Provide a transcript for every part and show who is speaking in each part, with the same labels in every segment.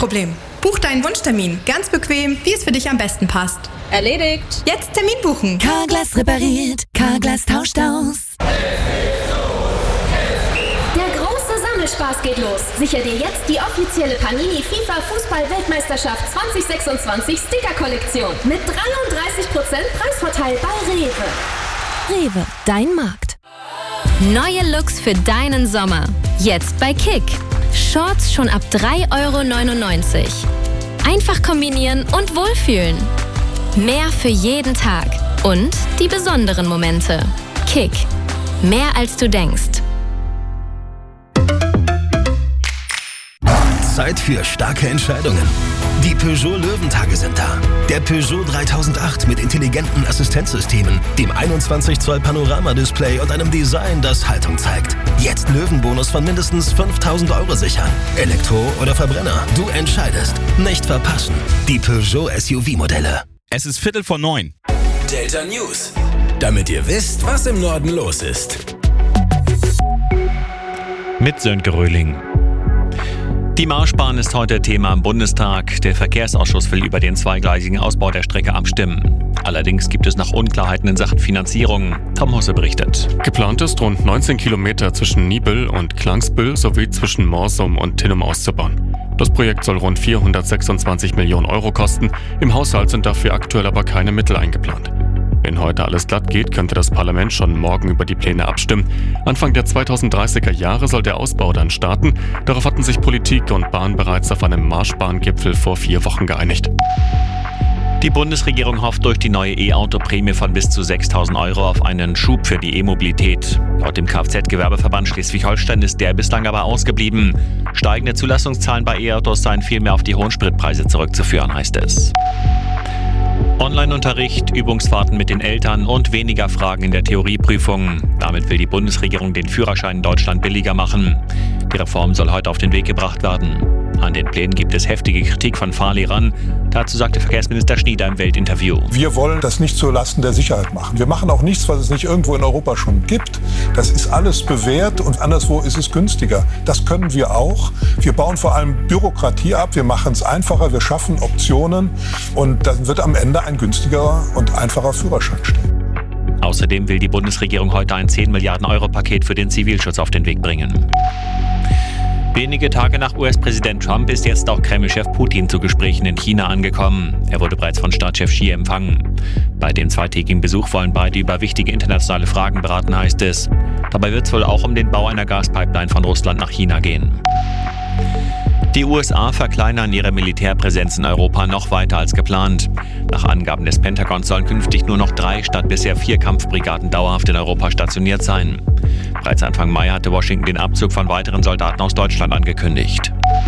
Speaker 1: Problem. Buch deinen Wunschtermin, ganz bequem, wie es für dich am besten passt.
Speaker 2: Erledigt.
Speaker 1: Jetzt Termin buchen.
Speaker 3: Carglass repariert, Carglass tauscht aus.
Speaker 4: Der große Sammelspaß geht los. Sicher dir jetzt die offizielle Panini FIFA Fußball-Weltmeisterschaft 2026 Sticker-Kollektion mit 33% Preisvorteil bei Rewe.
Speaker 3: Rewe, dein Markt.
Speaker 5: Neue Looks für deinen Sommer. Jetzt bei Kick. Shorts schon ab 3,99 €. Einfach kombinieren und wohlfühlen. Mehr für jeden Tag. Und die besonderen Momente. Kick. Mehr als du denkst.
Speaker 6: Zeit für starke Entscheidungen. Die Peugeot Löwentage sind da. Der Peugeot 3008 mit intelligenten Assistenzsystemen, dem 21 Zoll Panoramadisplay und einem Design, das Haltung zeigt. Jetzt Löwenbonus von mindestens 5.000 € sichern. Elektro oder Verbrenner, du entscheidest. Nicht verpassen. Die Peugeot SUV-Modelle.
Speaker 7: Es ist 8:45.
Speaker 8: Delta News. Damit ihr wisst, was im Norden los ist.
Speaker 7: Mit Sönke Röhling. Die Marschbahn ist heute Thema im Bundestag. Der Verkehrsausschuss will über den zweigleisigen Ausbau der Strecke abstimmen. Allerdings gibt es noch Unklarheiten in Sachen Finanzierung. Tom Husse berichtet.
Speaker 9: Geplant ist, rund 19 Kilometer zwischen Niebüll und Klangsbüll sowie zwischen Morsum und Tinnum auszubauen. Das Projekt soll rund 426 Millionen € kosten. Im Haushalt sind dafür aktuell aber keine Mittel eingeplant. Wenn heute alles glatt geht, könnte das Parlament schon morgen über die Pläne abstimmen. Anfang der 2030er Jahre soll der Ausbau dann starten. Darauf hatten sich Politik und Bahn bereits auf einem Marschbahngipfel vor 4 Wochen geeinigt.
Speaker 7: Die Bundesregierung hofft durch die neue E-Auto-Prämie von bis zu 6.000 € auf einen Schub für die E-Mobilität. Laut dem Kfz-Gewerbeverband Schleswig-Holstein ist der bislang aber ausgeblieben. Steigende Zulassungszahlen bei E-Autos seien vielmehr auf die hohen Spritpreise zurückzuführen, heißt es. Online-Unterricht, Übungsfahrten mit den Eltern und weniger Fragen in der Theorieprüfung. Damit will die Bundesregierung den Führerschein in Deutschland billiger machen. Die Reform soll heute auf den Weg gebracht werden. An den Plänen gibt es heftige Kritik von Fahrlehrern. Dazu sagte Verkehrsminister Schnieder im Weltinterview.
Speaker 10: Wir wollen das nicht zulasten der Sicherheit machen. Wir machen auch nichts, was es nicht irgendwo in Europa schon gibt. Das ist alles bewährt und anderswo ist es günstiger. Das können wir auch. Wir bauen vor allem Bürokratie ab. Wir machen es einfacher. Wir schaffen Optionen. Und dann wird am Ende ein günstigerer und einfacher Führerschein stehen.
Speaker 7: Außerdem will die Bundesregierung heute ein 10 Milliarden € Paket für den Zivilschutz auf den Weg bringen. Wenige Tage nach US-Präsident Trump ist jetzt auch Kreml-Chef Putin zu Gesprächen in China angekommen. Er wurde bereits von Staatschef Xi empfangen. Bei dem zweitägigen Besuch wollen beide über wichtige internationale Fragen beraten, heißt es. Dabei wird es wohl auch um den Bau einer Gaspipeline von Russland nach China gehen. Die USA verkleinern ihre Militärpräsenz in Europa noch weiter als geplant. Nach Angaben des Pentagons sollen künftig nur noch 3 statt bisher 4 Kampfbrigaden dauerhaft in Europa stationiert sein. Bereits Anfang Mai hatte Washington den Abzug von weiteren Soldaten aus Deutschland angekündigt.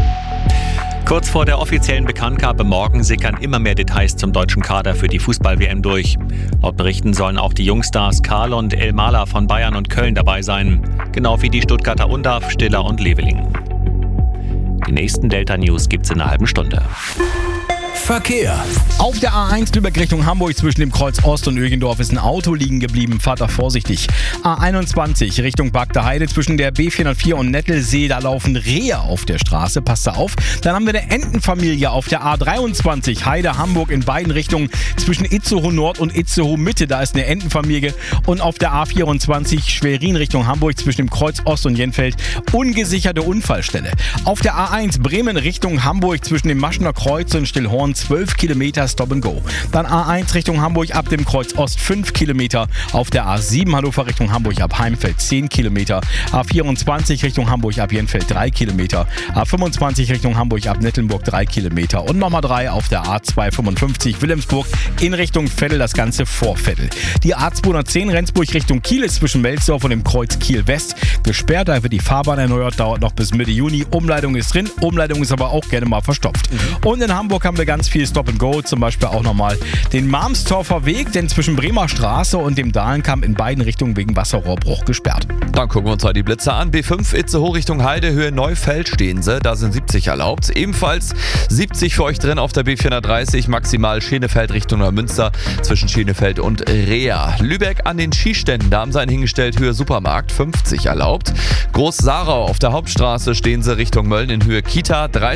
Speaker 7: Kurz vor der offiziellen Bekanntgabe morgen sickern immer mehr Details zum deutschen Kader für die Fußball-WM durch. Laut Berichten sollen auch die Jungstars Karl und Elmalah von Bayern und Köln dabei sein. Genau wie die Stuttgarter Undav, Stiller und Leveling. Die nächsten Delta News gibt's in einer halben Stunde.
Speaker 8: Verkehr.
Speaker 11: Auf der A1 Lübeck Richtung Hamburg zwischen dem Kreuz Ost und Ögendorf ist ein Auto liegen geblieben. Fahrt da vorsichtig. A21 Richtung Bagder Heide zwischen der B404 und Nettelsee. Da laufen Rehe auf der Straße. Passt da auf. Dann haben wir eine Entenfamilie auf der A23 Heide Hamburg in beiden Richtungen zwischen Itzehoe Nord und Itzehoe Mitte. Da ist eine Entenfamilie. Und auf der A24 Schwerin Richtung Hamburg zwischen dem Kreuz Ost und Jenfeld ungesicherte Unfallstelle. Auf der A1 Bremen Richtung Hamburg zwischen dem Maschener Kreuz und Stillhorn 12 Kilometer Stop and Go. Dann A1 Richtung Hamburg ab dem Kreuz Ost 5 Kilometer. Auf der A7 Hannover Richtung Hamburg ab Heimfeld 10 Kilometer. A24 Richtung Hamburg ab Jenfeld 3 Kilometer. A25 Richtung Hamburg ab Nettelnburg 3 Kilometer. Und nochmal 3 auf der A255 Wilhelmsburg in Richtung Veddel, das Ganze vor Veddel. Die A210 Rendsburg Richtung Kiel ist zwischen Melsdorf und dem Kreuz Kiel West gesperrt. Da wird die Fahrbahn erneuert, dauert noch bis Mitte Juni. Umleitung ist drin, Umleitung ist aber auch gerne mal verstopft. Und in Hamburg haben wir ganz viel Stop and Go, zum Beispiel auch nochmal den Malmstorfer Weg, denn zwischen Bremer Straße und dem Dahlenkamp in beiden Richtungen wegen Wasserrohrbruch gesperrt.
Speaker 12: Dann gucken wir uns heute die Blitze an. B5 Itzehoe Richtung Heide, Höhe Neufeld stehen sie, da sind 70 erlaubt. Ebenfalls 70 für euch drin auf der B430, maximal Schenefeld Richtung Neumünster zwischen Schenefeld und Rea. Lübeck an den Skiständen, da haben sie einen hingestellt, Höhe Supermarkt, 50 erlaubt. Groß-Sarau auf der Hauptstraße stehen sie Richtung Mölln in Höhe Kita, 30